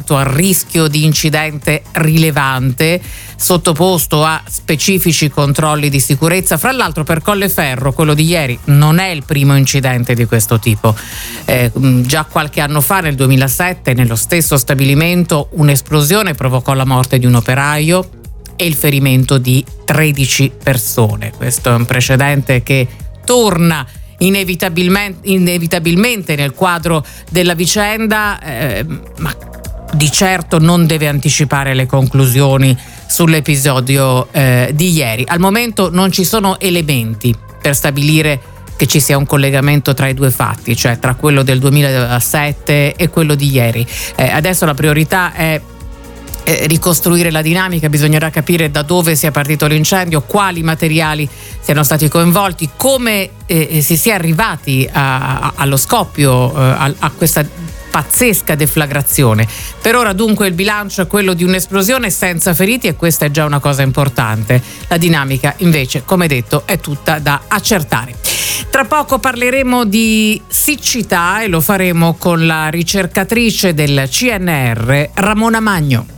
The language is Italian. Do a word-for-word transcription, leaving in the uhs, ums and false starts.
quanto al rischio di incidente rilevante, sottoposto a specifici controlli di sicurezza. Fra l'altro, per Colleferro, quello di ieri non è il primo incidente di questo tipo. Eh, già qualche anno fa, nel duemilasette, nello stesso stabilimento un'esplosione provocò la morte di un operaio e il ferimento di tredici persone. Questo è un precedente che torna inevitabilmente, inevitabilmente nel quadro della vicenda, eh, ma di certo non deve anticipare le conclusioni sull'episodio eh, di ieri. Al momento non ci sono elementi per stabilire che ci sia un collegamento tra i due fatti, cioè tra quello del duemilasette e quello di ieri. Eh, adesso la priorità è ricostruire la dinamica, bisognerà capire da dove sia partito l'incendio, quali materiali siano stati coinvolti, come eh, si sia arrivati a, a, allo scoppio, eh, a, a questa pazzesca deflagrazione. Per ora dunque il bilancio è quello di un'esplosione senza feriti, e questa è già una cosa importante. La dinamica invece, come detto, è tutta da accertare. Tra poco parleremo di siccità e lo faremo con la ricercatrice del C N R, Ramona Magno.